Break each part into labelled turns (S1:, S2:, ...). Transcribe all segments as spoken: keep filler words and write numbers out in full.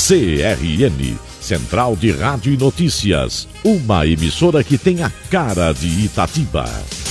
S1: C R N, Central de Rádio e Notícias, uma emissora que tem a cara de Itatiba.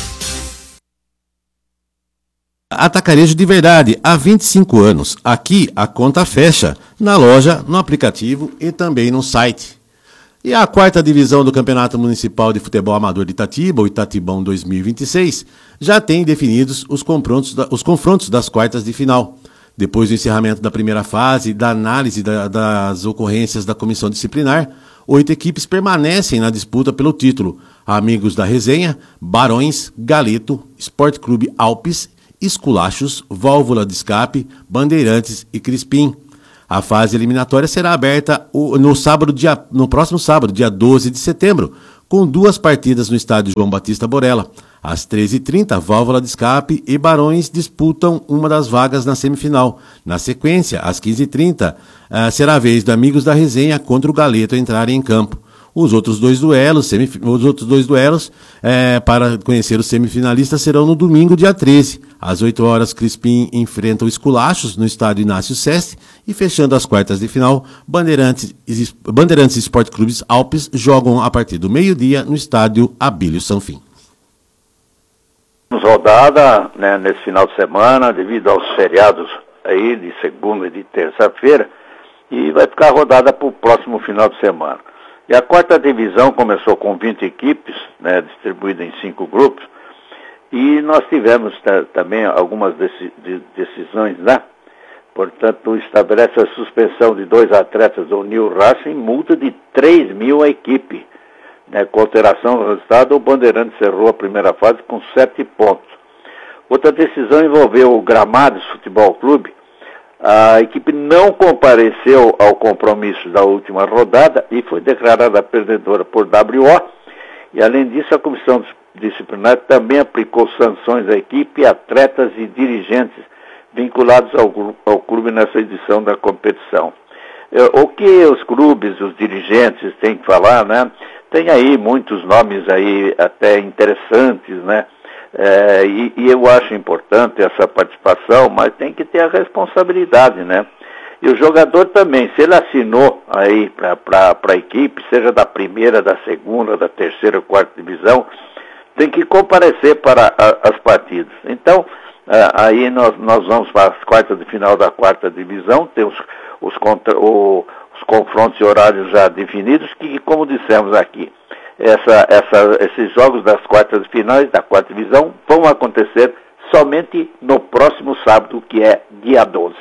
S2: Atacarejo de verdade, há vinte e cinco anos. Aqui a conta fecha, na loja, no aplicativo e também no site. E a quarta divisão do Campeonato Municipal de Futebol Amador de Itatiba, o Itatibão dois mil e vinte e seis, já tem definidos os confrontos, os confrontos das quartas de final. Depois do encerramento da primeira fase e da análise da, das ocorrências da comissão disciplinar, oito equipes permanecem na disputa pelo título. Amigos da Resenha, Barões, Galeto, Esporte Clube Alpes, Esculachos, Válvula de Escape, Bandeirantes e Crispim. A fase eliminatória será aberta no, sábado, dia, no próximo sábado, dia doze de setembro, com duas partidas no estádio João Batista Borella. Às treze e trinta, Válvula de Escape e Barões disputam uma das vagas na semifinal. Na sequência, às quinze e trinta, uh, será a vez do Amigos da Resenha contra o Galeto entrarem em campo. Os outros dois duelos, semif... os outros dois duelos é, para conhecer os semifinalistas serão no domingo, dia treze. Às oito horas, Crispim enfrenta o Esculachos no estádio Inácio Seste e, fechando as quartas de final, Bandeirantes, Bandeirantes e Esporte Clubes Alpes jogam a partir do meio-dia no estádio Abílio Sanfim.
S3: Rodada, né, nesse final de semana, devido aos feriados aí de segunda e de terça-feira, e vai ficar rodada para o próximo final de semana. E a quarta divisão começou com vinte equipes, né, distribuídas em cinco grupos, e nós tivemos t- também algumas deci- de decisões, né? Portanto, estabelece a suspensão de dois atletas do New Racing, multa de três mil a equipe. Né, com alteração do resultado, o Bandeirantes cerrou a primeira fase com sete pontos. Outra decisão envolveu o Gramados Futebol Clube. A equipe não compareceu ao compromisso da última rodada e foi declarada perdedora por W O. E, além disso, a comissão disciplinar também aplicou sanções à equipe, atletas e dirigentes vinculados ao, ao clube nessa edição da competição. O que os clubes, os dirigentes têm que falar, né? Tem aí muitos nomes aí até interessantes, né? É, e, e eu acho importante essa participação, mas tem que ter a responsabilidade, né? E o jogador também, se ele assinou aí para a equipe, seja da primeira, da segunda, da terceira, quarta divisão, tem que comparecer para a, as partidas. Então, é, aí nós, nós vamos para as quartas de final da quarta divisão, tem os, os, contra, o, os confrontos e horários já definidos, que, como dissemos aqui, essa, essa, esses jogos das quartas de finais da quarta divisão vão acontecer somente no próximo sábado, que é dia doze.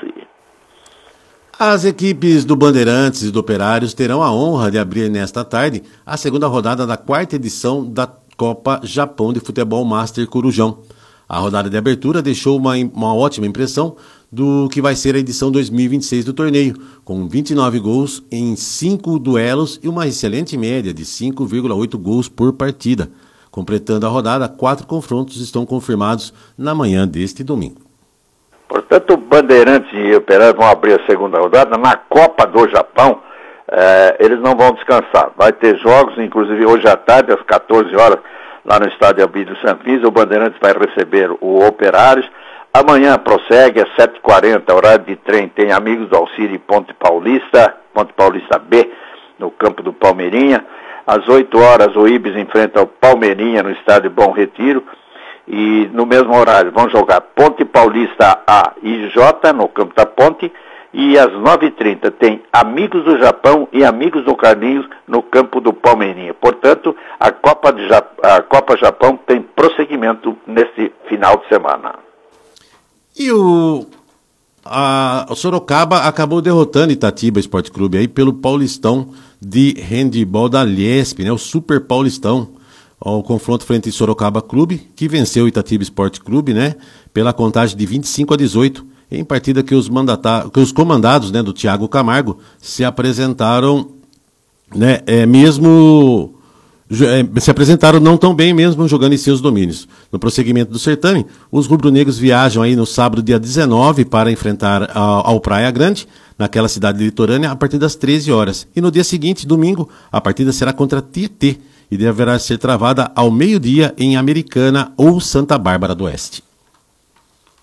S2: As equipes do Bandeirantes e do Operários terão a honra de abrir nesta tarde a segunda rodada da quarta edição da Copa Japão de Futebol Master Corujão. A rodada de abertura deixou uma, uma ótima impressão do que vai ser a edição dois mil e vinte e seis do torneio, com vinte e nove gols em cinco duelos e uma excelente média de cinco vírgula oito gols por partida. Completando a rodada, quatro confrontos estão confirmados na manhã deste domingo.
S3: Portanto, Bandeirantes e Operários vão abrir a segunda rodada na Copa do Japão. Eh, eles não vão descansar. Vai ter jogos, inclusive hoje à tarde, às quatorze horas, lá no estádio Abílio Sanfins. O Bandeirantes vai receber o Operários. Amanhã prossegue às sete e quarenta, horário de trem, tem Amigos do Alcire e Ponte Paulista, Ponte Paulista B, no campo do Palmeirinha. Às oito horas, o Ibis enfrenta o Palmeirinha no estádio Bom Retiro. E no mesmo horário vão jogar Ponte Paulista A e J no campo da Ponte. E às nove e trinta tem Amigos do Japão e Amigos do Carlinhos no campo do Palmeirinha. Portanto, a Copa, de ja- a Copa Japão tem prosseguimento neste final de semana.
S2: E o, a, o Sorocaba acabou derrotando Itatiba Esporte Clube aí pelo Paulistão de handebol da Liesp, né? O Super Paulistão. O confronto frente ao Sorocaba Clube, que venceu o Itatiba Esporte Clube, né? Pela contagem de vinte e cinco a dezoito, em partida que os, mandata, que os comandados, né, do Thiago Camargo se apresentaram, né, é, mesmo... se apresentaram não tão bem mesmo jogando em seus domínios. No prosseguimento do certame, os rubro-negros viajam aí no sábado, dia dezenove, para enfrentar ao, ao Praia Grande, naquela cidade litorânea, a partir das treze horas. E no dia seguinte, domingo, a partida será contra Tietê e deverá ser travada ao meio-dia em Americana ou Santa Bárbara do Oeste.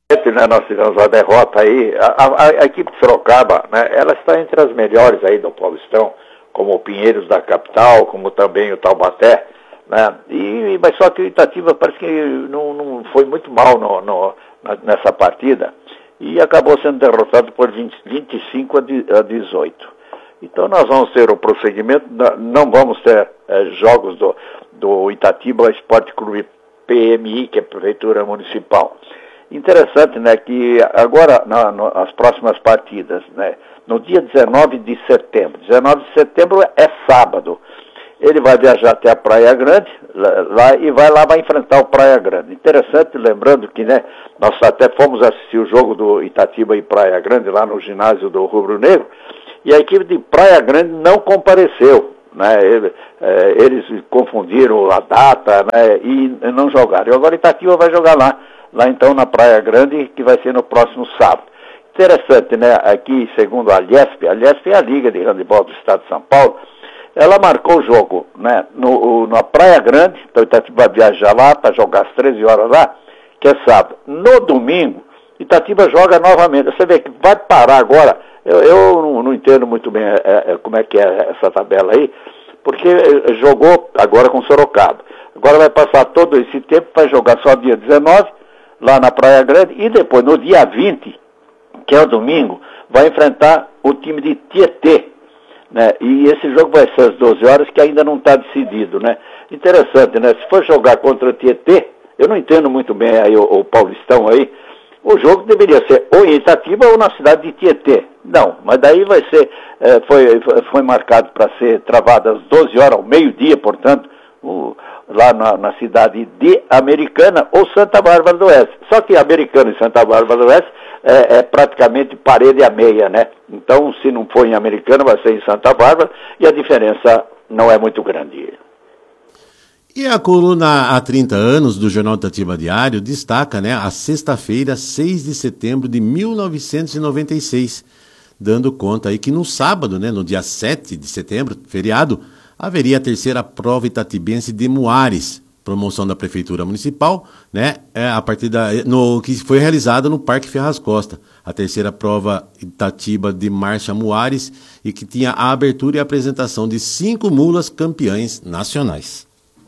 S3: Né, nós tivemos a derrota aí, a, a, a equipe de Sorocaba, né, ela está entre as melhores aí do Paulistão, como o Pinheiros da capital, como também o Taubaté, né, e, mas só que o Itatiba parece que não, não foi muito mal no, no, nessa partida, e acabou sendo derrotado por vinte, vinte e cinco a dezoito. Então nós vamos ter o prosseguimento, não vamos ter é, jogos do, do Itatiba Esporte Clube P M I, que é a Prefeitura Municipal. Interessante, né, que agora, na, no, as próximas partidas, né, no dia dezenove de setembro, dezenove de setembro é sábado, ele vai viajar até a Praia Grande, lá, lá, e vai lá, vai enfrentar o Praia Grande. Interessante, lembrando que, né, nós até fomos assistir o jogo do Itatiba e Praia Grande, lá no ginásio do Rubro Negro, e a equipe de Praia Grande não compareceu, né, ele, é, eles confundiram a data, né, e não jogaram. E agora Itatiba vai jogar lá, lá então na Praia Grande, que vai ser no próximo sábado. Interessante, né, aqui segundo a Liesp, a Liesp é a Liga de Handebol do Estado de São Paulo, ela marcou o jogo, né, no, na Praia Grande, então Itatiba vai viajar lá para jogar às treze horas lá, que é sábado. No domingo, Itatiba joga novamente. Você vê que vai parar agora, eu, eu não, não entendo muito bem é, é, como é que é essa tabela aí, porque jogou agora com Sorocaba. Agora vai passar todo esse tempo, vai jogar só dia dezenove, lá na Praia Grande, e depois, no dia vinte, que é o domingo, vai enfrentar o time de Tietê, né? E esse jogo vai ser às doze horas, que ainda não está decidido, né? Interessante, né? Se for jogar contra o Tietê, eu não entendo muito bem aí o, o Paulistão aí, o jogo deveria ser ou em Itatiba ou na cidade de Tietê. Não, mas daí vai ser, é, foi, foi marcado para ser travado às doze horas, ao meio-dia, portanto, o, lá na, na cidade de Americana ou Santa Bárbara do Oeste. Só que Americana e Santa Bárbara do Oeste é, é praticamente parede a meia, né? Então, se não for em Americana, vai ser em Santa Bárbara, e a diferença não é muito grande.
S2: E a coluna há trinta anos do Jornal Itatiba Diário destaca, né, a sexta-feira, seis de setembro de mil novecentos e noventa e seis, dando conta aí que no sábado, né, no dia sete de setembro, feriado, haveria a terceira prova itatibense de Muares, promoção da Prefeitura Municipal, né, é, a partir da, no, que foi realizada no Parque Ferraz Costa, a terceira prova Itatiba de Marcha Muares, e que tinha a abertura e a apresentação de cinco mulas campeãs nacionais.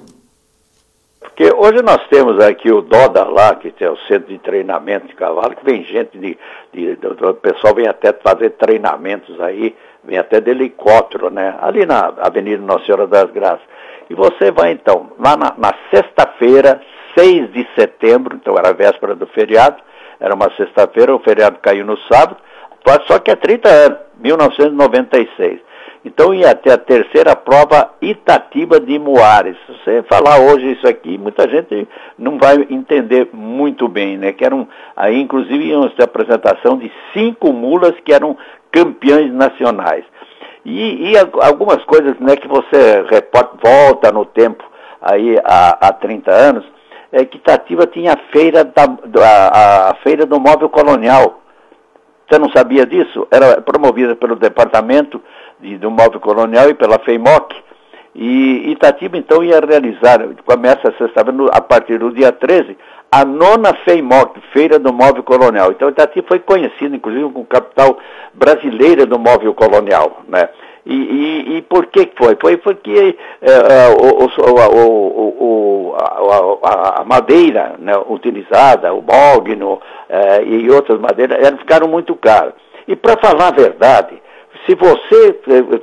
S3: Porque hoje nós temos aqui o Doda lá, que é o centro de treinamento de cavalo, que vem gente de, de, de, o pessoal vem até fazer treinamentos aí, vem até de helicóptero, né? Ali na Avenida Nossa Senhora das Graças. E você vai então, lá na, na sexta-feira, seis de setembro, então era a véspera do feriado, era uma sexta-feira, o feriado caiu no sábado, só que é trinta anos, mil novecentos e noventa e seis. Então ia até a terceira prova Itatiba de Muares. Se você falar hoje isso aqui, muita gente não vai entender muito bem, né? Que eram, aí inclusive iam ter a apresentação de cinco mulas que eram campeãs nacionais. E, e algumas coisas, né, que você reporta, volta no tempo aí há, há trinta anos, é que Itatiba tinha a feira, da, a, a feira do móvel colonial. Você não sabia disso? Era promovida pelo Departamento de, do Móvel Colonial e pela FEIMOC. E Itatiba, então, ia realizar, começa sexta-feira, a partir do dia treze, a nona FEIMOC, Feira do Móvel Colonial. Então, Itatiba foi conhecida, inclusive, como capital brasileira do móvel colonial, né? E, e, e por que foi? Foi porque é, o, o, o, a, a madeira, né, utilizada, o mogno é, e outras madeiras, elas ficaram muito caras. E para falar a verdade, se você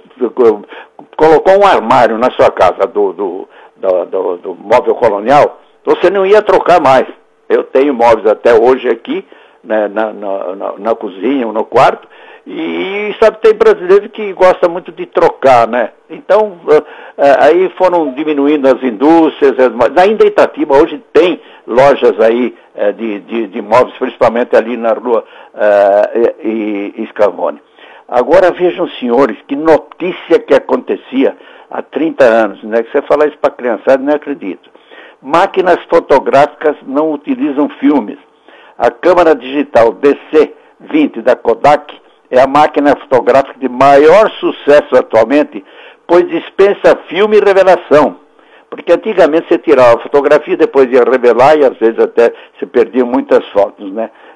S3: colocou um armário na sua casa do, do, do, do, do móvel colonial, você não ia trocar mais. Eu tenho móveis até hoje aqui, né, na, na, na, na cozinha ou no quarto, e sabe, tem brasileiro que gosta muito de trocar, né? Então, uh, uh, aí foram diminuindo as indústrias, mas ainda em Itatiba hoje tem lojas aí uh, de, de, de móveis, principalmente ali na rua uh, e, e Scavone. Agora vejam, senhores, que notícia que acontecia há trinta anos, né? Que você falar isso para a criançada, não acredito. Máquinas fotográficas não utilizam filmes. A câmera digital D C vinte da Kodak é a máquina fotográfica de maior sucesso atualmente, pois dispensa filme e revelação. Porque antigamente você tirava a fotografia, depois ia revelar e às vezes até se perdiam muitas fotos, né?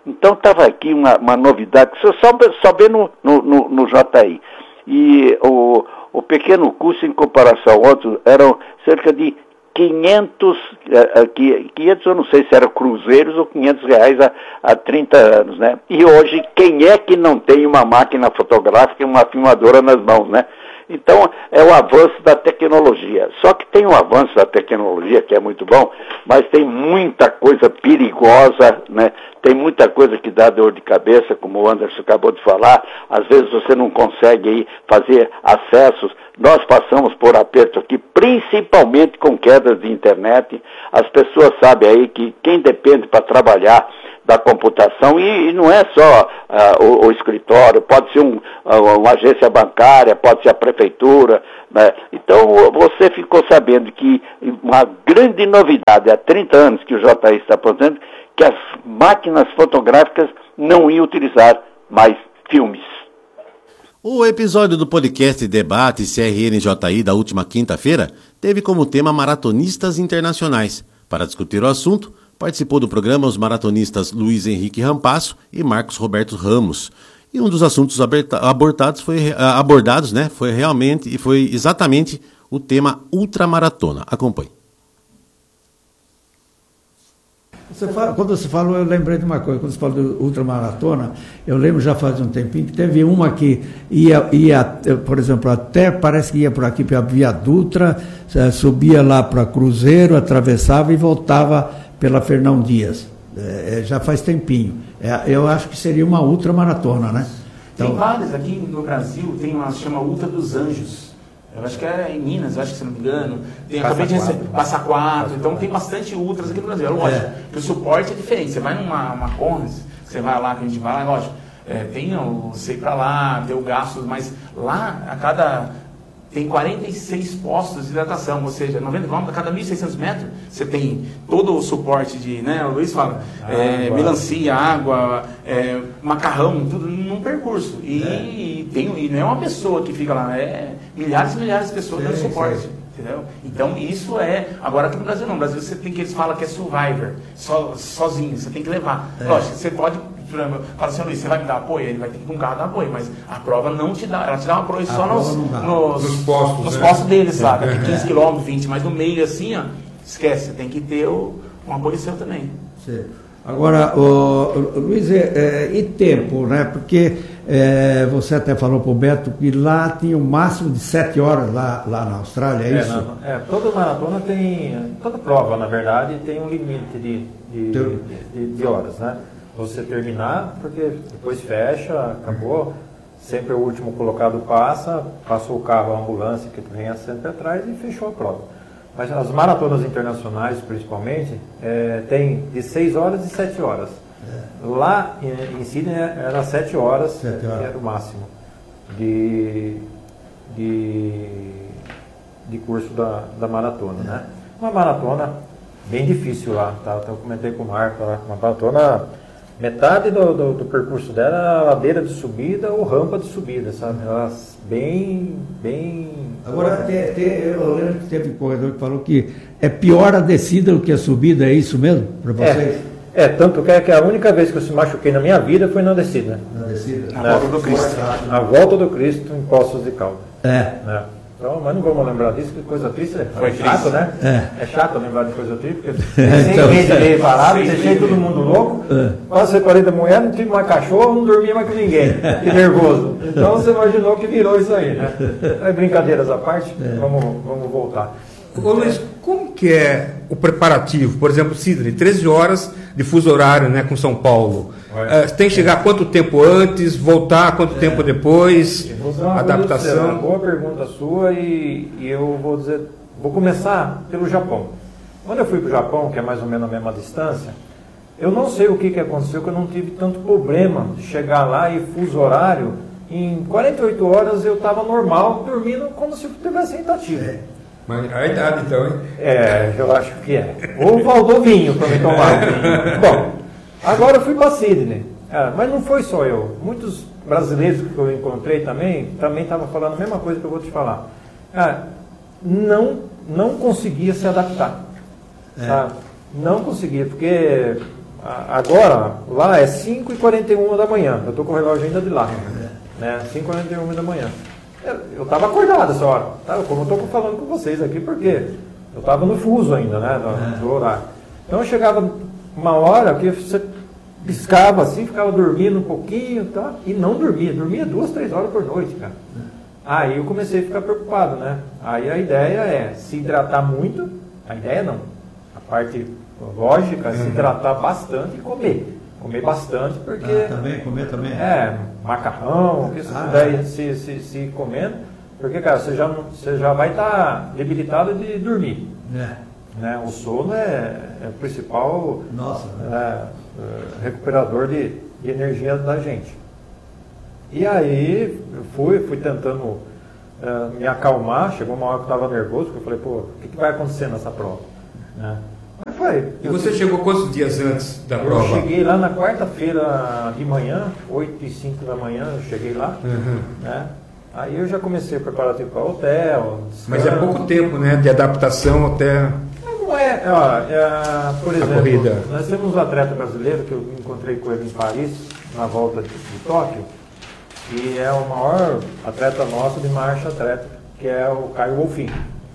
S3: Então estava aqui uma, uma novidade, que você só, só vê no, no, no, no J I. E o, o pequeno custo em comparação ao outro eram cerca de quinhentos, quinhentos, eu não sei se eram cruzeiros ou quinhentos reais há, há trinta anos, né? E hoje, quem é que não tem uma máquina fotográfica e uma filmadora nas mãos, né? Então, é o avanço da tecnologia. Só que tem um avanço da tecnologia que é muito bom, mas tem muita coisa perigosa, né? Tem muita coisa que dá dor de cabeça, como o Anderson acabou de falar. Às vezes você não consegue aí fazer acessos. Nós passamos por aperto aqui, principalmente com quedas de internet. As pessoas sabem aí que quem depende para trabalhar da computação, e, e não é só uh, o, o escritório, pode ser um, uh, uma agência bancária, pode ser a prefeitura, né? Então você ficou sabendo que uma grande novidade, há trinta anos que o J I está fazendo, que as máquinas fotográficas não iam utilizar mais filmes.
S2: O episódio do podcast Debate C R N J I da última quinta-feira teve como tema maratonistas internacionais. Para discutir o assunto, participou do programa os maratonistas Luiz Henrique Rampasso e Marcos Roberto Ramos. E um dos assuntos abordados foi, abordados, né, foi realmente e foi exatamente o tema ultramaratona. Acompanhe.
S4: Você fala, quando você falou, eu lembrei de uma coisa. Quando você falou do ultramaratona, eu lembro já faz um tempinho que teve uma que ia, ia por exemplo, até parece que ia por aqui para a Via Dutra, subia lá para Cruzeiro, atravessava e voltava pela Fernão Dias. É, já faz tempinho. É, eu acho que seria uma ultramaratona, né?
S5: Então, tem várias aqui no Brasil, tem uma que chama Ultra dos Anjos. Eu acho que é em Minas, eu acho que, se não me engano. Tem, acabei de receber, Passa Quatro. Então tem bastante ultras aqui no Brasil. É lógico é. que o suporte é diferente. Você vai numa uma Conrads, você vai lá, que a gente vai lá, lógico. É, tem o sei pra lá, tem o gasto, mas lá a cada. Tem quarenta e seis postos de hidratação, ou seja, noventa quilômetros, a cada mil e seiscentos metros, você tem todo o suporte de, né, o Luiz fala, é, melancia, água, é, macarrão, tudo num percurso. E, é. e, tem, e não é uma pessoa que fica lá, é milhares e milhares de pessoas dando suporte. Sim. Entendeu? Então isso é. Agora aqui no Brasil não. No Brasil você tem que eles falam que é survivor, so, sozinho, você tem que levar. É. Lógico, você pode. Fala assim, Luiz, você vai me dar apoio? Ele vai ter que ir com um carro dar apoio, mas a prova não te dá, ela te dá um apoio só nos, nos, nos postos, nos né? postos deles, sabe? É. quinze quilômetros, vinte, mas no meio assim, ó, esquece, tem que ter o, um apoio seu também.
S4: Sim. Agora, o, o Luiz, é, é, e tempo, né? Porque é, você até falou para o Beto que lá tinha um máximo de sete horas lá, lá na Austrália, é, é isso?
S6: Não, é, toda maratona tem, toda prova, na verdade, tem um limite de, de, de, de, de horas, né? Você terminar, porque depois fecha, acabou, sempre o último colocado passa, passou o carro, a ambulância que vem sempre atrás e fechou a prova. Mas as maratonas internacionais, principalmente, é, tem de seis horas e sete horas. É. Lá em, em Sydney era sete horas, sete horas, que era o máximo de, de, de curso da, da maratona. É. Né? Uma maratona bem difícil lá, tá? Então, eu comentei com o Marco, uma maratona, metade do, do, do percurso dela era ladeira de subida ou rampa de subida, sabe? Elas bem, bem...
S4: Agora, te, te, eu lembro que teve um corredor que falou que é pior a descida do que a subida, é isso mesmo para vocês?
S6: É, é, tanto que, é que a única vez que eu se machuquei na minha vida foi na descida.
S4: Na descida?
S6: Na, na volta do Cristo. Na volta do Cristo, em Poços de Caldas.
S4: É.
S6: é. Então, mas não vamos lembrar disso, que coisa triste, é foi chato, triste. Né? É. é chato lembrar de coisa triste, porque sem então, rede meio parado, deixei todo mundo louco, é. Quase quarenta mulher, não tive mais cachorro, não dormia mais com ninguém, que nervoso. Então você imaginou que virou isso aí, né? É, brincadeiras à parte, é. vamos, vamos voltar.
S7: Ô Luiz, como que é o preparativo? Por exemplo, Sydney, treze horas de fuso horário, né, com São Paulo. É, tem que chegar quanto tempo antes, voltar quanto é. tempo depois, adaptação?
S6: É uma boa pergunta sua e, e eu vou dizer, vou começar pelo Japão. Quando eu fui para o Japão, que é mais ou menos a mesma distância, eu não sei o que, que aconteceu, que eu não tive tanto problema de chegar lá e fuso horário, em quarenta e oito horas eu estava normal, dormindo como se eu tivesse rentativo. É.
S7: Mas a idade então, hein?
S6: É, eu acho que é. Ou faltou vinho para me tomar vinho. Bom, agora eu fui para Sydney. É, mas não foi só eu. Muitos brasileiros que eu encontrei também, também estavam falando a mesma coisa que eu vou te falar. É, não, não conseguia se adaptar. É. Tá? Não conseguia, porque agora, lá é cinco e quarenta e uma da manhã. Eu estou com o relógio ainda de lá. Né? cinco e quarenta e uma da manhã. Eu estava acordado essa hora. Tá? Como eu estou falando com vocês aqui, porque eu estava no fuso ainda, né? No, no horário. Então eu chegava uma hora que você piscava assim, ficava dormindo um pouquinho, tá? E não dormia. Dormia duas, três horas por noite, cara. Aí eu comecei a ficar preocupado, né? Aí a ideia é se hidratar muito. A ideia não. A parte lógica é se hidratar bastante e comer. Comer bastante, porque...
S4: Ah, também, comer também.
S6: É, macarrão, o que você
S4: ah,
S6: puder
S4: é.
S6: se, se, se comendo. Porque, cara, você já, não, você já vai estar tá debilitado de dormir.
S4: É.
S6: Né? O sono é, é o principal
S4: Nossa,
S6: é, é, recuperador de, de energia da gente. E aí, eu fui, fui tentando é, me acalmar. Chegou uma hora que eu estava nervoso, porque eu falei, pô, o que, que vai acontecer nessa prova? Né? Mas foi.
S7: E você eu, chegou quantos dias antes da
S6: eu
S7: prova?
S6: Eu cheguei lá na quarta-feira de manhã, oito e cinco da manhã, eu cheguei lá.
S7: Uhum.
S6: Né? Aí eu já comecei a preparativo para o hotel. Descanso.
S7: Mas é pouco tempo, né? De adaptação até...
S6: Não é, ó, é, por exemplo,
S7: corrida.
S6: Nós temos um atleta brasileiro que eu encontrei com ele em Paris, na volta de, de Tóquio, e é o maior atleta nosso de marcha atlética, que é o Caio Wolfin.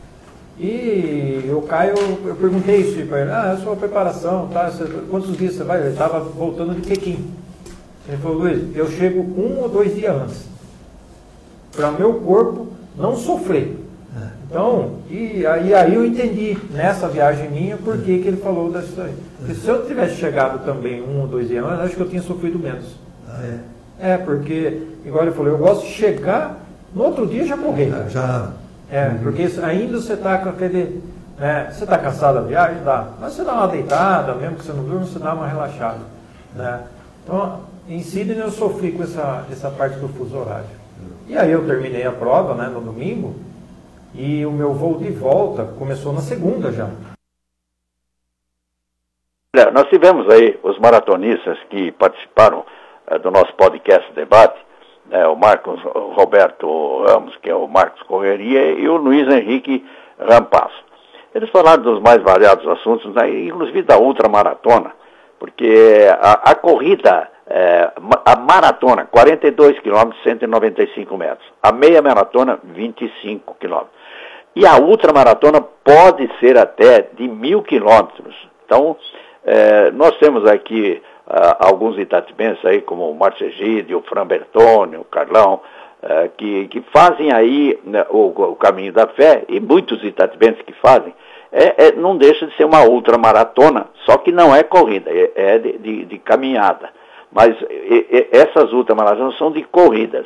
S6: E o Caio, eu perguntei isso para ele, ah, é a sua preparação, tá? Você, quantos dias você vai? Ele estava voltando de Pequim. Ele falou, Luiz, eu chego um ou dois dias antes, para meu corpo não sofrer. Então, e aí, aí eu entendi nessa viagem minha por que, que ele falou disso aí. Porque se eu tivesse chegado também um ou dois dias antes, acho que eu tinha sofrido menos.
S4: Ah, é?
S6: É, porque, igual ele falou, eu gosto de chegar, no outro dia já morrer.
S4: Já, já...
S6: É, uhum. Porque ainda você está com aquele... Né, você está cansado da viagem? Dá. Mas você dá uma deitada, mesmo que você não durma, você dá uma relaxada. Né? Então, em Sydney eu sofri com essa, essa parte do fuso horário. E aí eu terminei a prova, né, no domingo, e o meu voo de volta começou na segunda já.
S3: Nós tivemos aí os maratonistas que participaram uh, do nosso podcast debate, né, o Marcos o Roberto Ramos, que é o Marcos Correria, e o Luiz Henrique Rampasso. Eles falaram dos mais variados assuntos, né, inclusive da ultramaratona, porque a, a corrida, é, a maratona, quarenta e dois quilômetros, cento e noventa e cinco metros. A meia maratona, vinte e cinco quilômetros. E a ultramaratona pode ser até de mil quilômetros. Então, é, nós temos aqui uh, alguns itatibenses aí, como o Márcio Egídio, o Fran Bertone, o Carlão, uh, que, que fazem aí, né, o, o caminho da fé, e muitos itatibenses que fazem. É, é, não deixa de ser uma ultramaratona, só que não é corrida, é, é de, de, de caminhada. Mas e, e, essas ultramaratonas são de corridas.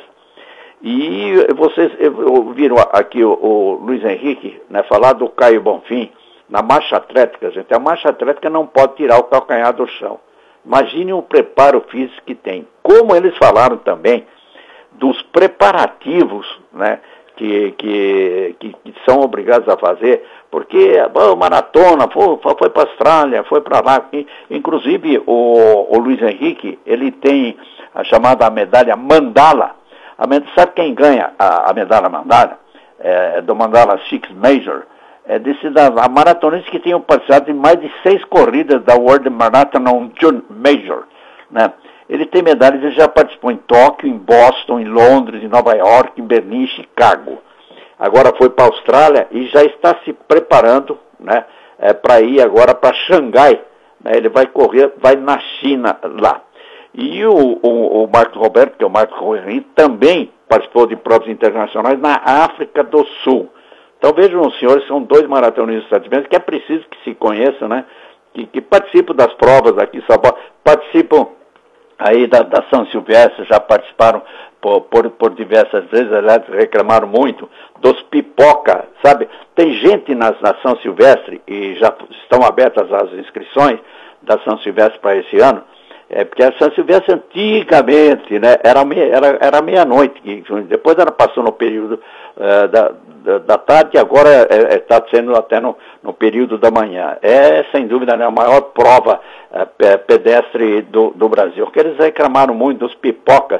S3: E vocês ouviram aqui o, o Luiz Henrique, né, falar do Caio Bonfim na marcha atlética, gente. A marcha atlética não pode tirar o calcanhar do chão. Imagine o preparo físico que tem. Como eles falaram também dos preparativos, né, que, que, que, que são obrigados a fazer, porque a maratona foi, foi para a Austrália, foi para lá. Inclusive o, o Luiz Henrique, ele tem a chamada medalha Mandala. A, sabe quem ganha a, a medalha Mandala? É, do Mandala Six Major? É desse da a maratonistas que tinham participado em mais de seis corridas da World Marathon Major, né? Ele tem medalhas, ele já participou em Tóquio, em Boston, em Londres, em Nova York, em Berlim, Chicago. Agora foi para a Austrália e já está se preparando, né, é, para ir agora para Xangai. Né? Ele vai correr, vai na China lá. E o, o, o Marcos Roberto, que é o Marcos Correia, também participou de provas internacionais na África do Sul. Então vejam os senhores, são dois maratonistas estaduais que é preciso que se conheçam, né? Que, que participam das provas aqui em São Paulo, participam aí da, da São Silvestre, já participaram por, por, por diversas vezes, aliás, reclamaram muito dos pipoca, sabe? Tem gente na, na São Silvestre, e já estão abertas as inscrições da São Silvestre para esse ano, é, porque a São Silvestre antigamente, né, era, meia, era, era meia-noite, depois ela passou no período uh, da, da, da tarde, e agora está é, é, sendo até no, no período da manhã. É, sem dúvida, né, a maior prova uh, pedestre do, do Brasil, porque eles reclamaram muito dos pipocas.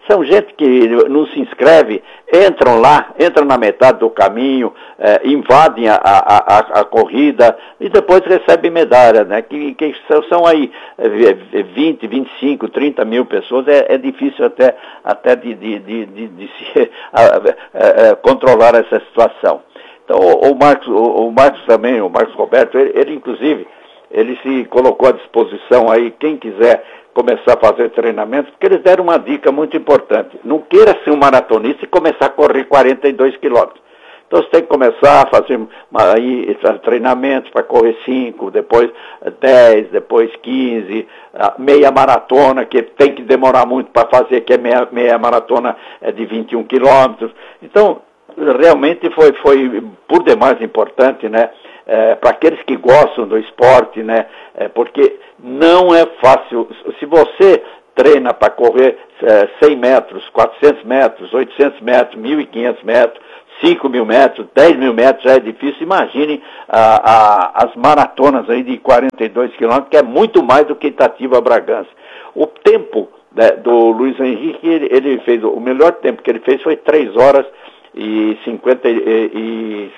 S3: São gente que não se inscreve, entram lá, entram na metade do caminho, eh, invadem a, a, a, a corrida e depois recebem medalha, né? Que, que são aí vinte, vinte e cinco, trinta mil pessoas, é, é difícil até, até de, de, de, de, de se a, a, a, controlar essa situação. Então o, o, Marcos, o, o Marcos também, o Marcos Roberto, ele, ele inclusive, ele se colocou à disposição aí, quem quiser começar a fazer treinamento, porque eles deram uma dica muito importante. Não queira ser um maratonista e começar a correr quarenta e dois quilômetros. Então você tem que começar a fazer aí, treinamento para correr cinco, depois dez, depois quinze, meia maratona, que tem que demorar muito para fazer, que é meia, meia maratona é de vinte e um quilômetros. Então, realmente foi, foi por demais importante, né? É, para aqueles que gostam do esporte, né? É, porque não é fácil. Se você treina para correr é, cem metros, quatrocentos metros, oitocentos metros, mil e quinhentos metros, cinco mil metros, dez mil metros, já é difícil. Imagine a, a, as maratonas aí de quarenta e dois quilômetros, que é muito mais do que Itatiba Bragança. O tempo, né, do Luiz Henrique, ele, ele fez, o melhor tempo que ele fez foi três horas e cinquenta e, e,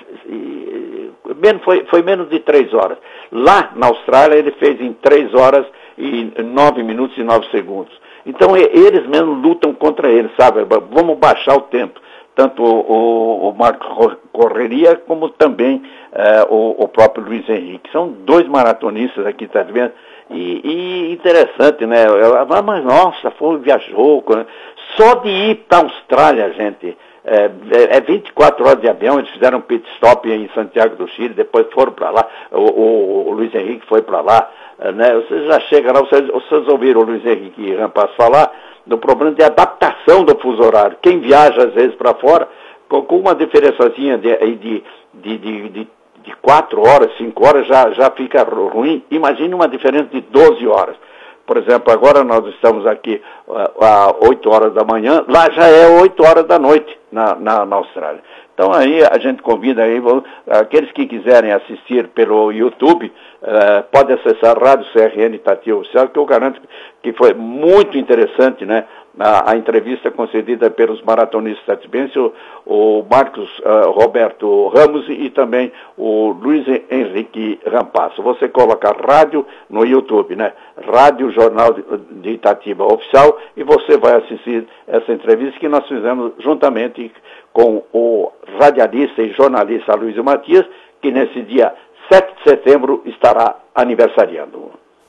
S3: e menos, foi, foi menos de três horas. Lá na Austrália ele fez em três horas e nove minutos e nove segundos. Então eles mesmos lutam contra ele, sabe? Vamos baixar o tempo. Tanto o, o, o Marcos Correria como também é, o, o próprio Luiz Henrique. São dois maratonistas aqui, tá vendo? E, e interessante, né? Ah, mas nossa, foi, viajou. Só de ir para a Austrália, gente. É, é vinte e quatro horas de avião, eles fizeram um pit stop em Santiago do Chile, depois foram para lá, o, o, o Luiz Henrique foi para lá, né? Vocês já chegam lá, vocês, vocês ouviram o Luiz Henrique Rampas falar do problema de adaptação do fuso horário. Quem viaja às vezes para fora, com, com uma diferençazinha de, de, de, de, de, de quatro horas, cinco horas, já, já fica ruim. Imagine uma diferença de doze horas. Por exemplo, agora nós estamos aqui às oito horas da manhã, lá já é oito horas da noite na, na, na Austrália. Então aí a gente convida aí, aqueles que quiserem assistir pelo YouTube, uh, pode acessar a Rádio C R N Itatiba Oficial, que eu garanto que foi muito interessante, né? A, a entrevista concedida pelos maratonistas itatibenses, o, o Marcos uh, Roberto Ramos e, e também o Luiz Henrique Rampasso. Você coloca rádio no YouTube, né? Rádio Jornal de, de Itatiba Oficial, e você vai assistir essa entrevista que nós fizemos juntamente com o radialista e jornalista Luiz Matias, que nesse dia sete de setembro estará aniversariando.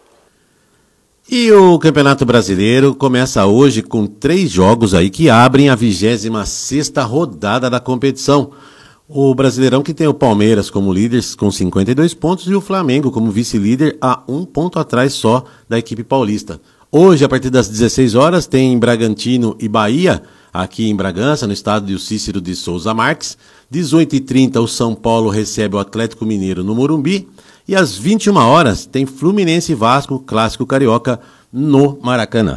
S2: E o Campeonato Brasileiro começa hoje com três jogos aí que abrem a vigésima sexta rodada da competição. O Brasileirão que tem o Palmeiras como líder com cinquenta e dois pontos e o Flamengo como vice-líder a um ponto atrás só da equipe paulista. Hoje, a partir das dezesseis horas, tem Bragantino e Bahia, aqui em Bragança, no estádio Cícero de Souza Marques. dezoito e trinta, o São Paulo recebe o Atlético Mineiro no Morumbi. E às vinte e uma horas tem Fluminense e Vasco, clássico carioca, no Maracanã.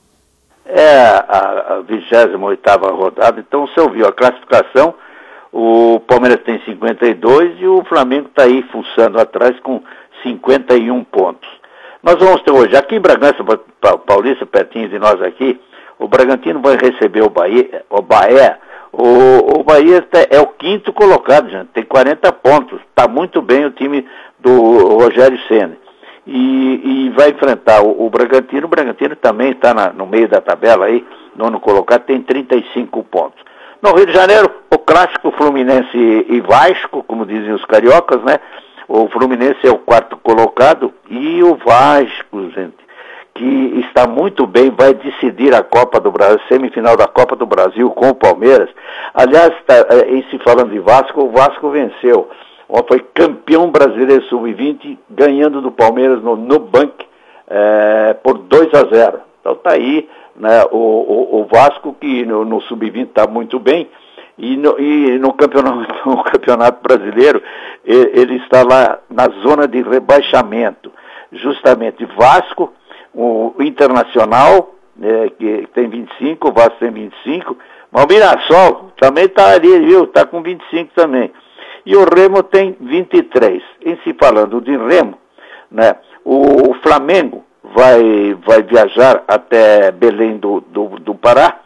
S3: É a vigésima oitava rodada, então você ouviu a classificação, o Palmeiras tem cinquenta e dois e o Flamengo está aí fuçando atrás com cinquenta e um pontos. Nós vamos ter hoje, aqui em Bragança Paulista, pertinho de nós aqui, o Bragantino vai receber o Bahia, o Bahia, o, o Bahia é o quinto colocado, gente, tem quarenta pontos, está muito bem o time do Rogério Ceni. E, e vai enfrentar o, o Bragantino, o Bragantino também está no meio da tabela aí, nono colocado, tem trinta e cinco pontos. No Rio de Janeiro, o clássico Fluminense e Vasco, como dizem os cariocas, né? O Fluminense é o quarto colocado e o Vasco, gente, que está muito bem, vai decidir a Copa do Brasil, semifinal da Copa do Brasil com o Palmeiras. Aliás, tá, em se falando de Vasco, o Vasco venceu. Foi campeão brasileiro sub vinte, ganhando do Palmeiras no Nubank é, por dois a zero. Então tá aí, né, o, o, o Vasco, que no, no sub vinte está muito bem, e no, e no, campeonato, no campeonato brasileiro ele, ele está lá na zona de rebaixamento. Justamente Vasco, o Internacional, né, que tem vinte e cinco, o Vasco tem vinte e cinco, mas o Mirassol também está ali, viu? Está com vinte e cinco também. E o Remo tem vinte e três. Em se falando de Remo, né, o, o Flamengo vai, vai viajar até Belém do, do, do Pará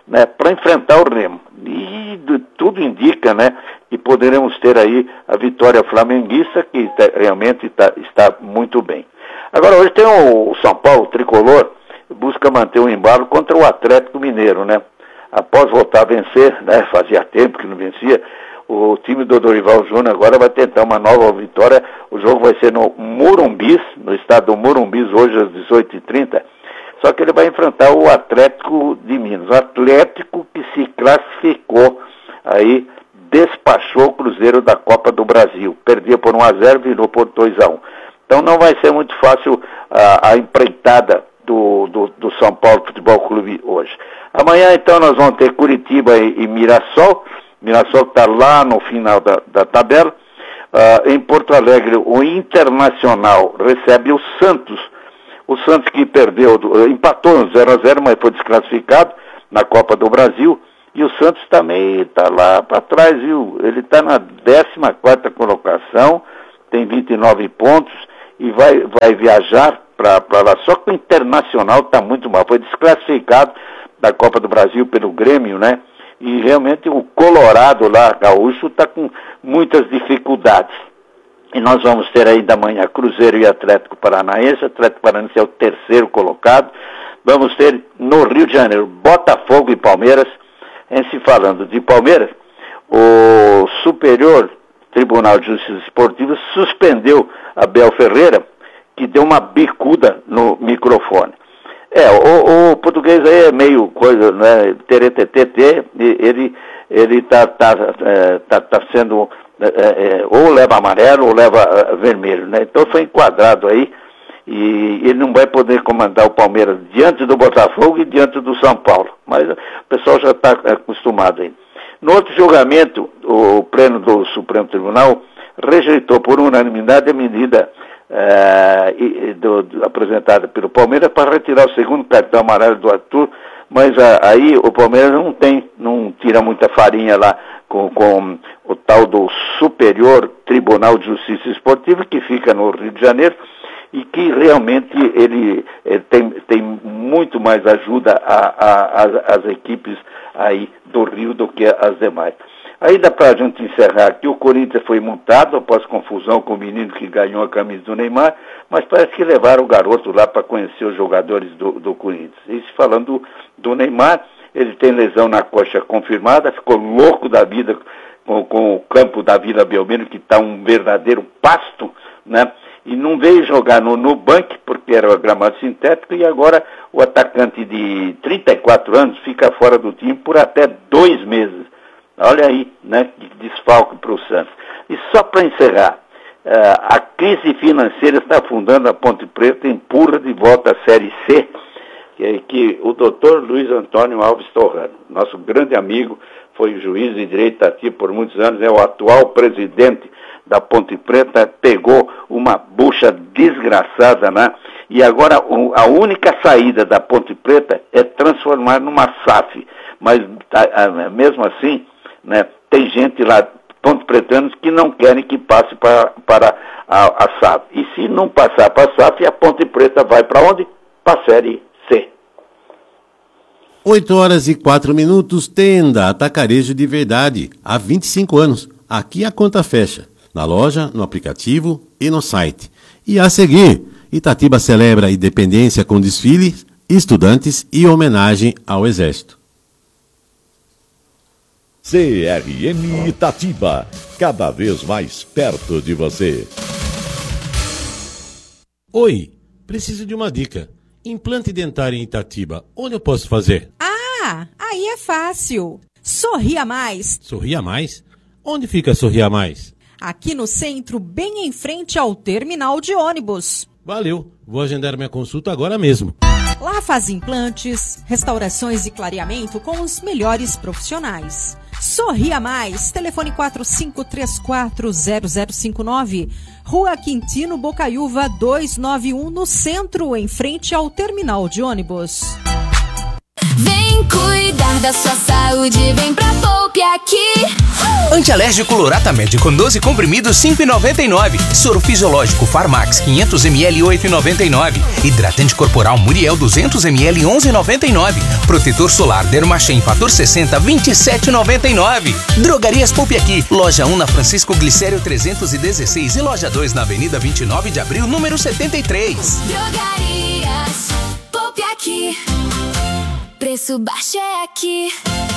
S3: né, para enfrentar o Remo. E de, tudo indica, né, que poderemos ter aí a vitória flamenguista, que tá, realmente tá, está muito bem. Agora, hoje tem o, o São Paulo, o tricolor, busca manter o embalo contra o Atlético Mineiro, né? Após voltar a vencer, né, fazia tempo que não vencia, o time do Dorival Júnior agora vai tentar uma nova vitória. O jogo vai ser no Morumbis, no estado do Morumbis, hoje às dezoito e trinta. Só que ele vai enfrentar o Atlético de Minas. O Atlético que se classificou aí, despachou o Cruzeiro da Copa do Brasil. Perdia por um a zero, virou por dois a um. Então não vai ser muito fácil a, a empreitada do, do, do São Paulo Futebol Clube hoje. Amanhã então nós vamos ter Curitiba e, e Mirassol. Mirassol está lá no final da, da tabela. Uh, em Porto Alegre, o Internacional recebe o Santos. O Santos que perdeu, empatou no zero a zero, mas foi desclassificado na Copa do Brasil. E o Santos também está lá para trás, viu? Ele está na décima quarta colocação, tem vinte e nove pontos e vai, vai viajar para lá. Só que o Internacional está muito mal, foi desclassificado da Copa do Brasil pelo Grêmio, né? E realmente o Colorado lá, gaúcho, está com muitas dificuldades. E nós vamos ter ainda amanhã Cruzeiro e Atlético Paranaense. Atlético Paranaense é o terceiro colocado. Vamos ter no Rio de Janeiro Botafogo e Palmeiras. Em se falando de Palmeiras, o Superior Tribunal de Justiça Esportiva suspendeu Abel Ferreira, que deu uma bicuda no microfone. É, o, o português aí é meio coisa, né, teretetete, ele ele tá, tá, é, tá, tá sendo, é, é, ou leva amarelo ou leva é, vermelho, né? Então foi enquadrado aí, e ele não vai poder comandar o Palmeiras diante do Botafogo e diante do São Paulo, mas o pessoal já está acostumado aí. No outro julgamento, o pleno do Supremo Tribunal rejeitou por unanimidade a medida É, do, do, apresentada pelo Palmeiras para retirar o segundo cartão amarelo do Arthur, mas a, aí o Palmeiras não tem, não tira muita farinha lá com, com o tal do Superior Tribunal de Justiça Esportiva, que fica no Rio de Janeiro, e que realmente ele, ele tem, tem muito mais ajuda às equipes aí do Rio do que as demais. Ainda para a gente encerrar aqui, o Corinthians foi multado após confusão com o menino que ganhou a camisa do Neymar, mas parece que levaram o garoto lá para conhecer os jogadores do, do Corinthians. E falando do, do Neymar, ele tem lesão na coxa confirmada, ficou louco da vida com, com o campo da Vila Belmiro, que está um verdadeiro pasto, né? E não veio jogar no Nubank, porque era gramado sintético, e agora o atacante de trinta e quatro anos fica fora do time por até dois meses. Olha aí, né, que desfalque para o Santos. E só para encerrar, uh, a crise financeira está afundando a Ponte Preta, empurra de volta a Série C, que, que o doutor Luiz Antônio Alves Torrano, nosso grande amigo, foi juiz de direito ativo por muitos anos, é o atual presidente da Ponte Preta, pegou uma bucha desgraçada, né? E agora a única saída da Ponte Preta é transformar numa S A F. Mas mesmo assim, né, tem gente lá, pontos pretanos, que não querem que passe para, para a, a S A F. E se não passar para a S A F, a Ponte Preta vai para onde? Para a Série C.
S2: oito horas e quatro minutos, Tenda Atacarejo de Verdade, há vinte e cinco anos. Aqui a conta fecha, na loja, no aplicativo e no site. E a seguir, Itatiba celebra a independência com desfiles, estudantes e homenagem ao Exército.
S1: C R M Itatiba, cada vez mais perto de você.
S8: Oi, preciso de uma dica. Implante dentário em Itatiba, onde eu posso fazer?
S9: Ah, aí é fácil. Sorria Mais.
S8: Sorria Mais? Onde fica Sorria Mais?
S9: Aqui no centro, bem em frente ao terminal de ônibus.
S8: Valeu, vou agendar minha consulta agora mesmo.
S9: Lá faz implantes, restaurações e clareamento com os melhores profissionais. Sorria Mais, telefone quatro cinco três quatro zero zero cinco nove, Rua Quintino Bocaiúva duzentos e noventa e um, no centro, em frente ao terminal de ônibus.
S10: Vem cuidar da sua saúde, vem pra Pouca Poupe aqui.
S11: Antialérgico Loratadine com doze comprimidos, cinco reais e noventa e nove centavos. Soro fisiológico Farmax, quinhentos mililitros, oito reais e noventa e nove centavos. Hidratante corporal Muriel, duzentos mililitros, onze reais e noventa e nove centavos. Protetor solar Dermachem Fator sessenta, vinte e sete reais e noventa e nove centavos. Drogarias Poupe aqui. Loja um na Francisco Glicério trezentos e dezesseis e loja dois na Avenida vinte e nove de Abril, número setenta e três.
S10: Drogarias Poupe aqui. Preço baixo é aqui.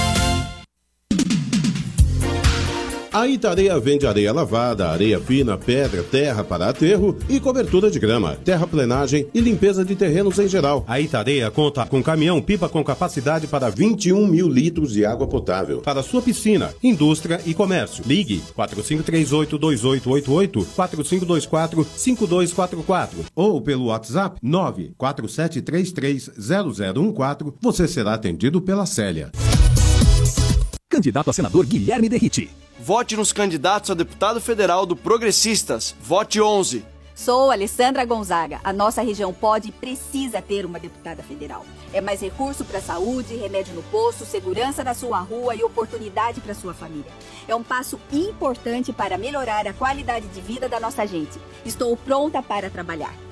S12: A Itareia vende areia lavada, areia fina, pedra, terra para aterro e cobertura de grama, terraplenagem e limpeza de terrenos em geral. A Itareia conta com caminhão-pipa com capacidade para vinte e um mil litros de água potável. Para sua piscina, indústria e comércio. Ligue quatro cinco três oito, dois oito oito oito, quatro cinco dois quatro, cinco dois quatro quatro ou pelo WhatsApp nove quatro sete três três zero zero um quatro. Você será atendido pela Célia.
S13: Candidato a senador Guilherme Derrite.
S14: Vote nos candidatos a deputado federal do Progressistas. Vote onze.
S15: Sou Alessandra Gonzaga. A nossa região pode e precisa ter uma deputada federal. É mais recurso para a saúde, remédio no posto, segurança na sua rua e oportunidade para sua família. É um passo importante para melhorar a qualidade de vida da nossa gente. Estou pronta para trabalhar.